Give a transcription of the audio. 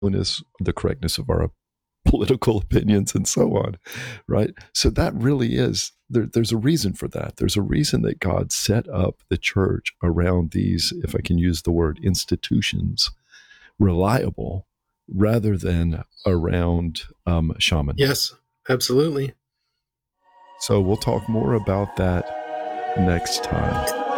the correctness of our political opinions and so on, right? So that really is, there's a reason for that. There's a reason that God set up the church around these, if I can use the word, institutions, reliable, rather than around shaman. Yes, absolutely. So we'll talk more about that next time.